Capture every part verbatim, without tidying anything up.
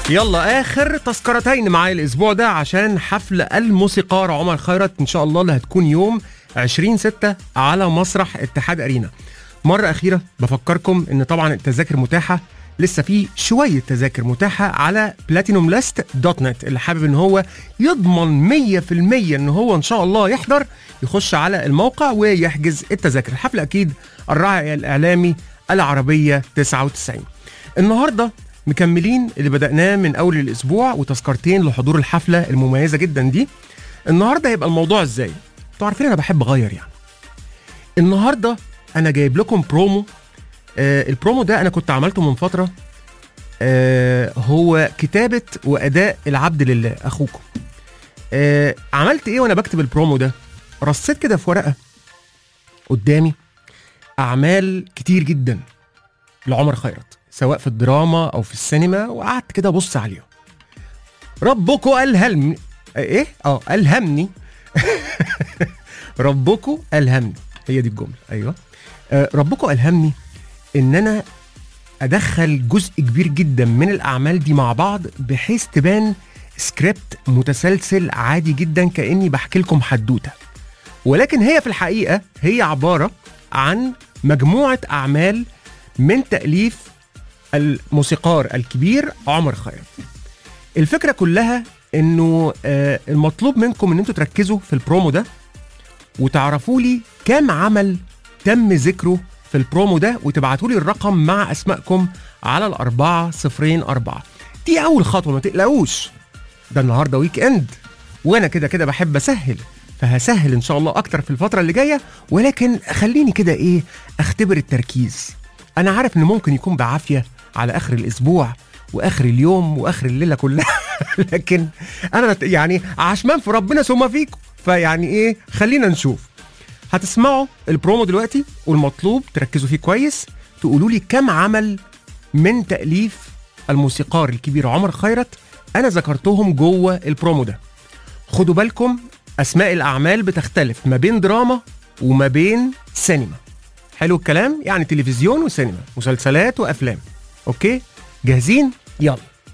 يلا اخر تذكرتين معايا الاسبوع ده عشان حفل الموسيقار عمر خيرت ان شاء الله اللي هتكون يوم عشرين ستة على مسرح اتحاد ارينا. مرة اخيرة بفكركم ان طبعا التذاكر متاحة، لسه في شوية تذاكر متاحة على بلاتينوم ليست دوت نت. اللي حابب ان هو يضمن مية في المية ان هو ان شاء الله يحضر يخش على الموقع ويحجز التذاكر. الحفل اكيد الراعي الاعلامي العربية تسعة وتسعين. النهاردة مكملين اللي بدأناه من أول الأسبوع وتذكرتين لحضور الحفلة المميزة جدا دي. النهاردة هيبقى الموضوع إزاي؟ انتوا عارفين أنا بحب أغير يعني. النهاردة أنا جايب لكم برومو. آه البرومو ده أنا كنت عملته من فترة. آه هو كتابة وأداء العبد لله أخوكم. آه عملت إيه وأنا بكتب البرومو ده؟ رصيت كده في ورقة قدامي أعمال كتير جدا لعمر خيرت، سواء في الدراما او في السينما، وقعدت كده ابص عليهم. ربكم الهمني ايه اه الهمني ربكم الهمني، هي دي الجمله. ايوه آه ربكم الهمني ان انا ادخل جزء كبير جدا من الاعمال دي مع بعض بحيث تبان سكريبت متسلسل عادي جدا كاني بحكي لكم حدوته، ولكن هي في الحقيقه هي عباره عن مجموعه اعمال من تأليف الموسيقار الكبير عمر خيرت. الفكرة كلها انه آه المطلوب منكم ان انتوا تركزوا في البرومو ده وتعرفوا لي كام عمل تم ذكره في البرومو ده، وتبعتوا لي الرقم مع اسمائكم على الاربعة صفرين اربعة. دي اول خطوة، ما تقلقوش، ده النهاردة ويك اند وانا كده كده بحب اسهل، فهسهل ان شاء الله اكتر في الفترة اللي جاية، ولكن خليني كده ايه اختبر التركيز. انا عارف ان ممكن يكون بعافية على اخر الاسبوع واخر اليوم واخر الليله كلها لكن انا يعني عشمان في ربنا ثم فيكم، فيعني ايه خلينا نشوف. هتسمعوا البرومو دلوقتي والمطلوب تركزوا فيه كويس، تقولوا لي كم عمل من تأليف الموسيقار الكبير عمر خيرت انا ذكرتهم جوه البرومو ده. خدوا بالكم اسماء الاعمال بتختلف ما بين دراما وما بين سينما. حلو الكلام؟ يعني تلفزيون وسينما، مسلسلات وافلام. اوكي جاهزين؟ يلا.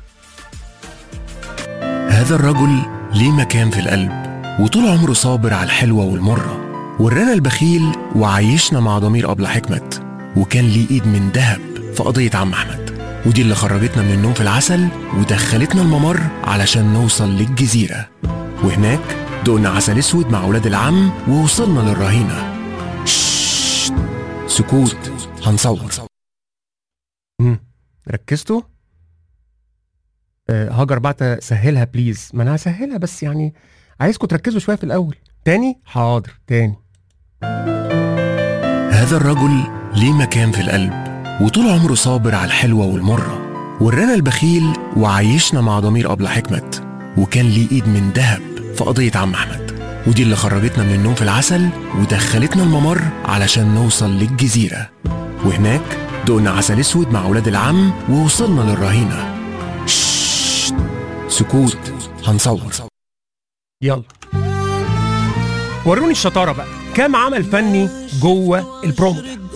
هذا الرجل ليه مكان في القلب، وطول عمره صابر على الحلوة والمرة، ورانا البخيل وعايشنا مع ضمير أبلة حكمت، وكان ليه إيد من ذهب في قضية عم أحمد، ودي اللي خرجتنا من النوم في العسل ودخلتنا الممر علشان نوصل للجزيرة، وهناك دقنا عسل اسود مع أولاد العم ووصلنا للرهينة. ششت سكوت هنصور. امم ركزتوا؟ أه هاجر بعت سهلها بليز. ما انا هسهلها بس يعني عايزكم تركزوا شويه في الاول. تاني؟ حاضر تاني. هذا الرجل ليه مكان في القلب، وطول عمره صابر على الحلوة والمرة، ورانا البخيل وعايشنا مع ضمير أبلة حكمت، وكان ليه إيد من ذهب في قضية عم أحمد، ودي اللي خرجتنا من النوم في العسل ودخلتنا الممر علشان نوصل للجزيرة، وهناك دقنا عسل اسود مع اولاد العم ووصلنا للرهينة. ششت سكوت هنصور. يلا وروني الشطارة بقى، كام عمل فني جوه البرومو ده؟